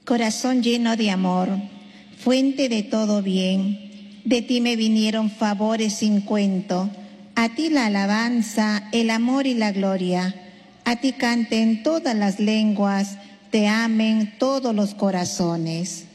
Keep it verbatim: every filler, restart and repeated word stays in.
Corazón lleno de amor, fuente de todo bien, de ti me vinieron favores sin cuento. A ti la alabanza, el amor y la gloria. A ti canten todas las lenguas, te amen todos los corazones.